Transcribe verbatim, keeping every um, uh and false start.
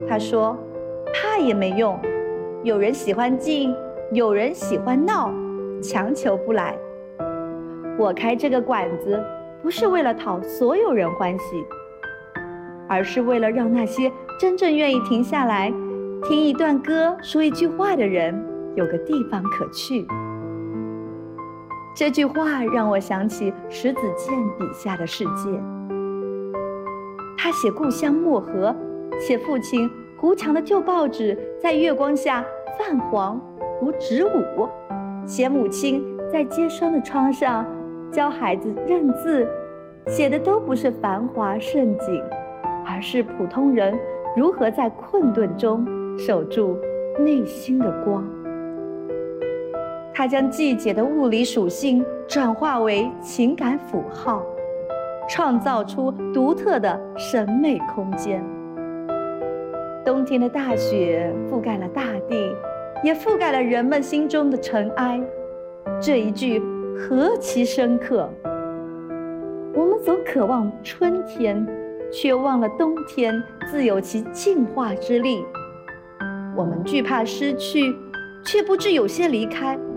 他说：“怕也没用，有人喜欢静，有人喜欢闹，强求不来。我开这个馆子，不是为了讨所有人欢喜，而是为了让那些真正愿意停下来听一段歌、说一句话的人有个地方可去。”这句话让我想起石子健笔下的世界。他写故乡漠河，写父亲糊墙的旧报纸在月光下泛黄如纸舞，写母亲在结霜的窗上教孩子认字，写的都不是繁华盛景，而是普通人如何在困顿中守住内心的光。他将季节的物理属性转化为情感符号，创造出独特的审美空间。冬天的大雪覆盖了大地，也覆盖了人们心中的尘埃。这一句何其深刻！我们总渴望春天，却忘了冬天自有其净化之力。我们惧怕失去，却不知有些离开